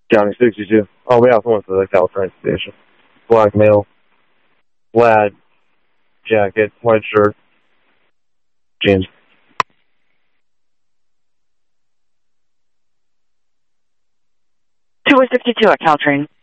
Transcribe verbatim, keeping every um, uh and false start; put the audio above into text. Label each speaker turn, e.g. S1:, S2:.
S1: County sixty-two. Oh, we also went to the Caltrain station. Black male, plaid jacket, white shirt, jeans.
S2: two one sixty-two at Caltrain.